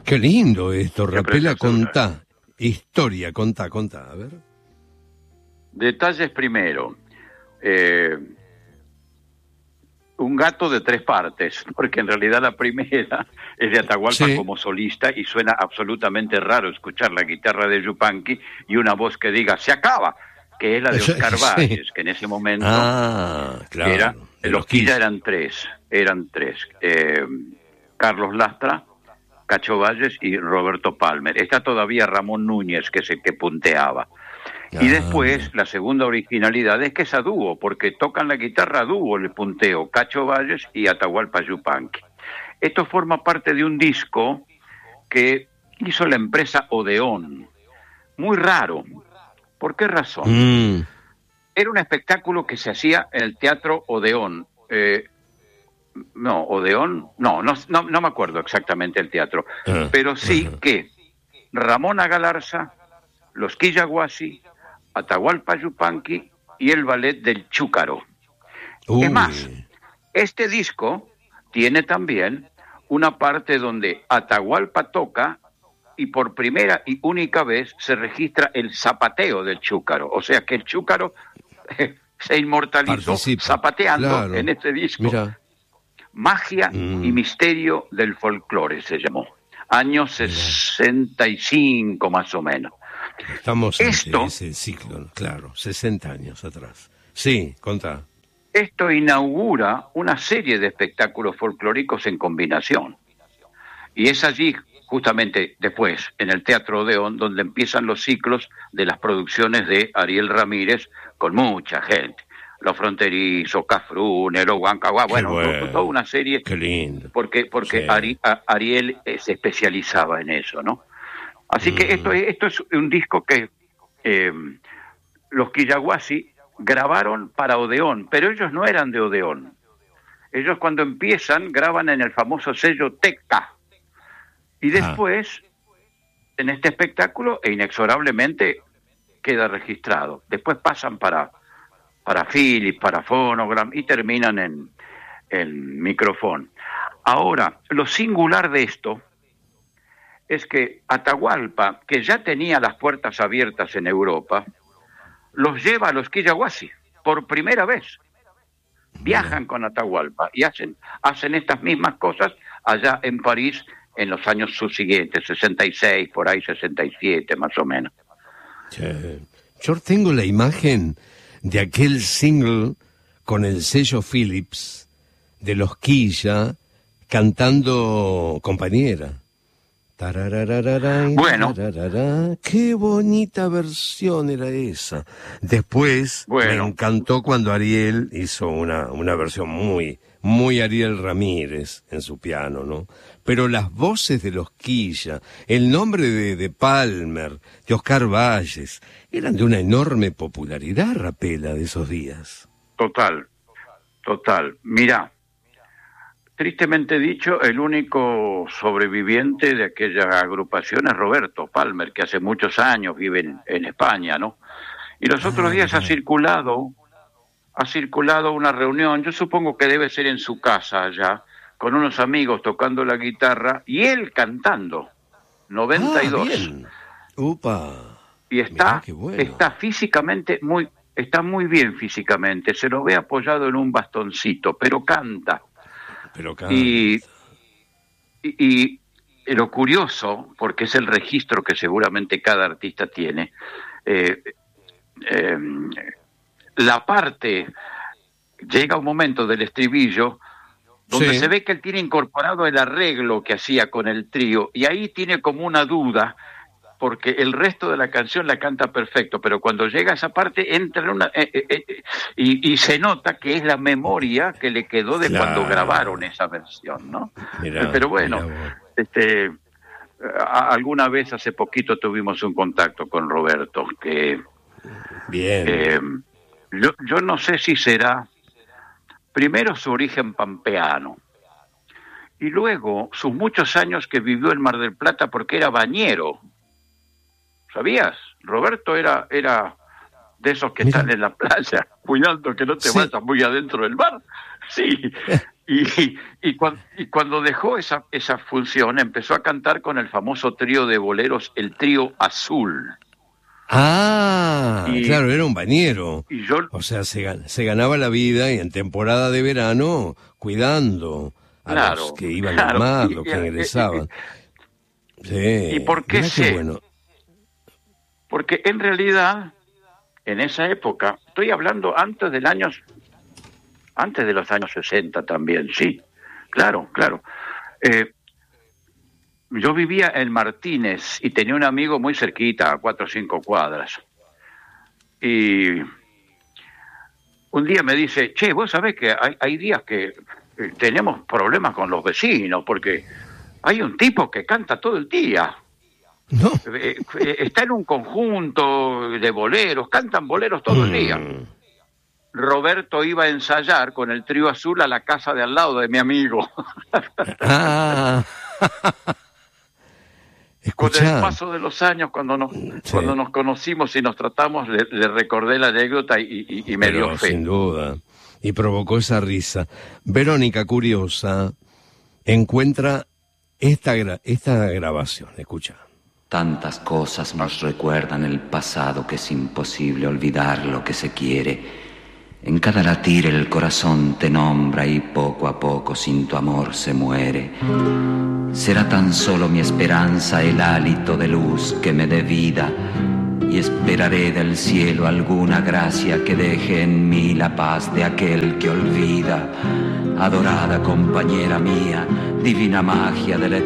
Qué lindo esto, Qué Rapela, precioso. contá. Historia, contá, a ver. Detalles primero. Un gato de 3 partes, porque en realidad la primera es de Atahualpa Sí. como solista y suena absolutamente raro escuchar la guitarra de Yupanqui y una voz que diga ¡se acaba!, que es la de Oscar Sí. Valles, que en ese momento era, Claro, de los los Quilla Quilla. eran tres. Carlos Lastra, Cacho Valles y Roberto Palmer. Está todavía Ramón Núñez, que es el que punteaba. Y después, Bien. la segunda originalidad es que es a dúo, porque tocan la guitarra a dúo el punteo, Cacho Valles y Atahualpa Yupanqui. Esto forma parte de un disco que hizo la empresa Odeón. Muy raro. ¿Por qué razón? Era un espectáculo que se hacía en el Teatro Odeón. Odeón, no me acuerdo exactamente el teatro, pero sí que Ramona Galarza, los Quillaguasi, Atahualpa Yupanqui y el ballet del Chúcaro. Es más, este disco tiene también una parte donde Atahualpa toca y por primera y única vez se registra el zapateo del Chúcaro. O sea que el Chúcaro se inmortalizó zapateando, claro, en este disco. Mira. Magia y misterio del folclore se llamó. Años 65 más o menos. Estamos en ese ciclo, claro, 60 años atrás. Sí, contá. Esto inaugura una serie de espectáculos folclóricos en combinación. Y es allí, justamente después, en el Teatro Odeón, donde empiezan los ciclos de las producciones de Ariel Ramírez con mucha gente. Los Fronterizos, Cafrune, los Huancahuá, bueno, toda una serie. Qué lindo. Porque sí. Ariel se especializaba en eso, ¿no? Así que esto es un disco que los Quillaguasi grabaron para Odeón, pero ellos no eran de Odeón. Ellos cuando empiezan graban en el famoso sello Tecca. Y después, en este espectáculo, inexorablemente queda registrado. Después pasan para Philips, para Phonogram y terminan en micrófono. Ahora, lo singular de esto es que Atahualpa, que ya tenía las puertas abiertas en Europa, los lleva a los Quillaguasi por primera vez. Viajan con Atahualpa y hacen estas mismas cosas allá en París en los años subsiguientes, 66, por ahí 67 más o menos. Yo tengo la imagen de aquel single con el sello Philips de los Quilla cantando Compañera. Bueno, qué bonita versión era esa. Después me encantó cuando Ariel hizo una versión muy Ariel Ramírez en su piano, ¿no? Pero las voces de los Quilla, el nombre de Palmer, de Oscar Valles, eran de una enorme popularidad, Rapela, de esos días. Total. Mirá, tristemente dicho, el único sobreviviente de aquella agrupación es Roberto Palmer, que hace muchos años vive en España, ¿no? Y los otros días ha circulado una reunión, yo supongo que debe ser en su casa allá, con unos amigos tocando la guitarra y él cantando, 92. Bien. Upa. Y está físicamente está muy bien físicamente, se lo ve apoyado en un bastoncito, pero canta. Y lo curioso, porque es el registro que seguramente cada artista tiene, la parte, llega un momento del estribillo donde se ve que él tiene incorporado el arreglo que hacía con el trío, y ahí tiene como una duda, porque el resto de la canción la canta perfecto, pero cuando llega a esa parte entra en una y se nota que es la memoria que le quedó de cuando grabaron esa versión, ¿no? Pero bueno, alguna vez hace poquito tuvimos un contacto con Roberto, que yo no sé si será primero su origen pampeano y luego sus muchos años que vivió en Mar del Plata porque era bañero. ¿Sabías? Roberto era de esos que están en la playa, cuidando que no te vayas muy adentro del mar. Sí. Y cuando dejó esa función, empezó a cantar con el famoso trío de boleros, el Trío Azul. Claro, era un bañero. O sea, se ganaba la vida y en temporada de verano cuidando a los que iban al mar, los que ingresaban. Sí. ¿Y por qué sé? Bueno. Porque en realidad, en esa época, estoy hablando antes de los años 60 también, sí, claro. Yo vivía en Martínez y tenía un amigo muy cerquita, a 4 o 5 cuadras. Y un día me dice, che, vos sabés que hay días que tenemos problemas con los vecinos, porque hay un tipo que canta todo el día. No. Está en un conjunto de boleros, cantan boleros todo el día. Roberto iba a ensayar con el Trío Azul a la casa de al lado de mi amigo. Con el paso de los años, cuando nos conocimos y nos tratamos, le recordé la anécdota y me dio fe. Sin duda. Y provocó esa risa. Verónica, curiosa, encuentra esta grabación. Escucha. Tantas cosas nos recuerdan el pasado que es imposible olvidar lo que se quiere. En cada latir el corazón te nombra y poco a poco sin tu amor se muere. Será tan solo mi esperanza el hálito de luz que me dé vida y esperaré del cielo alguna gracia que deje en mí la paz de aquel que olvida. Adorada compañera mía, divina magia de la